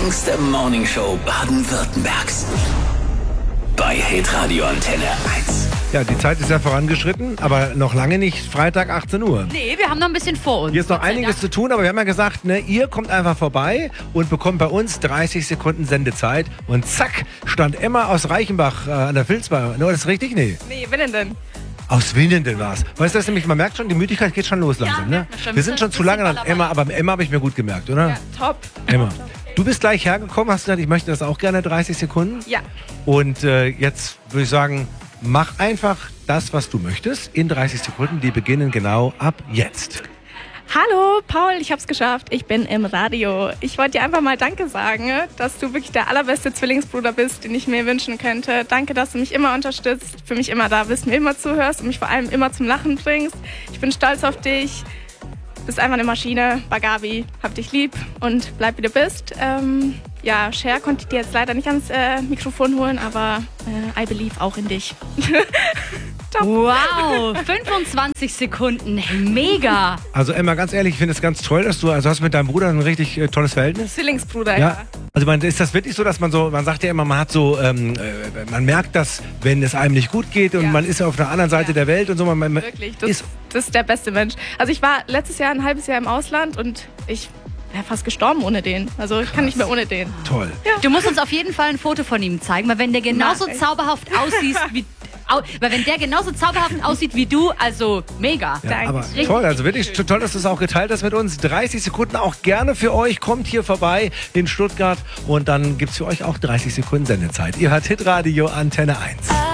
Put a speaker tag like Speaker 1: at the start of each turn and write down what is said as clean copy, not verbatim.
Speaker 1: längste Morningshow Baden-Württembergs. Bei Hitradio Antenne 1.
Speaker 2: Ja, die Zeit ist ja vorangeschritten, aber noch lange nicht Freitag 18 Uhr.
Speaker 3: Nee, wir haben noch ein bisschen vor uns.
Speaker 2: Hier ist noch einiges zu tun, aber wir haben ja gesagt, ne, ihr kommt einfach vorbei und bekommt bei uns 30 Sekunden Sendezeit. Und zack, stand Emma aus Reichenbach an der Vilsbar. No, das ist richtig? Nee.
Speaker 4: Nee, Winnenden.
Speaker 2: Aus Winnenden war's. Weißt du, das nämlich, man merkt schon, die Müdigkeit geht schon los langsam, ne? Wir sind schon zu lange an Emma, aber Emma habe ich mir gut gemerkt, oder?
Speaker 4: Ja, top.
Speaker 2: Emma. Du bist gleich hergekommen, hast gesagt, ich möchte das auch gerne 30 Sekunden.
Speaker 4: Ja.
Speaker 2: Und jetzt würde ich sagen, mach einfach das, was du möchtest, in 30 Sekunden. Die beginnen genau ab jetzt.
Speaker 4: Hallo, Paul, ich hab's geschafft. Ich bin im Radio. Ich wollte dir einfach mal Danke sagen, dass du wirklich der allerbeste Zwillingsbruder bist, den ich mir wünschen könnte. Danke, dass du mich immer unterstützt, für mich immer da bist, mir immer zuhörst und mich vor allem immer zum Lachen bringst. Ich bin stolz auf dich. Bist einfach eine Maschine. Bagabi, hab dich lieb und bleib wie du bist. Ja, Cher konnte ich dir jetzt leider nicht ans Mikrofon holen, aber I believe auch in dich.
Speaker 3: Wow, 25 Sekunden, mega.
Speaker 2: Also Emma, ganz ehrlich, ich finde es ganz toll, dass du hast mit deinem Bruder ein richtig tolles Verhältnis.
Speaker 4: Zwillingsbruder, ja.
Speaker 2: Also ist das wirklich so, dass man sagt ja immer, man hat so, man merkt das, wenn es einem nicht gut geht und man ist auf der anderen Seite der Welt und so.
Speaker 4: Wirklich, das ist der beste Mensch. Also ich war letztes Jahr ein halbes Jahr im Ausland und ich wäre fast gestorben ohne den. Also ich kann nicht mehr ohne den.
Speaker 2: Toll.
Speaker 4: Ja.
Speaker 3: Du musst uns auf jeden Fall ein Foto von ihm zeigen, weil wenn der genauso zauberhaft aussieht wie du, also mega.
Speaker 2: Ja, aber toll, also wirklich toll, dass du es auch geteilt hast mit uns. 30 Sekunden auch gerne für euch. Kommt hier vorbei in Stuttgart und dann gibt es für euch auch 30 Sekunden Sendezeit. Ihr hört Hitradio Antenne 1.